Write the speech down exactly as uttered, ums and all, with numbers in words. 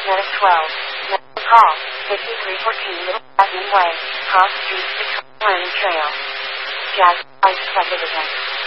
Medic twelve. Medic call. fifty-three fourteen Little Jasmine Way. Cross Street six Learning Trail. Jazz Ice Subdivision.